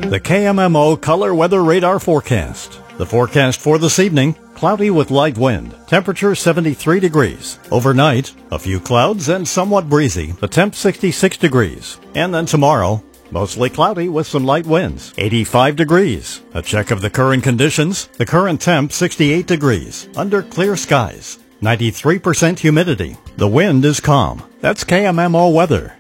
The KMMO Color Weather Radar Forecast. The forecast for this evening, cloudy with light wind. Temperature 73 degrees. Overnight, a few clouds and somewhat breezy. The temp 66 degrees. And then tomorrow, mostly cloudy with some light winds. 85 degrees. A check of the current conditions. The current temp 68 degrees. Under clear skies. 93% humidity. The wind is calm. That's KMMO weather.